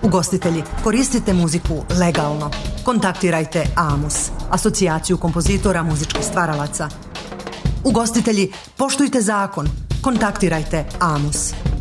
Ugostitelji, koristite muziku legalno. Kontaktirajte AMUS, asocijaciju kompozitora muzičkih stvaralaca. Ugostitelji, poštujte zakon. Kontaktirajte AMUS.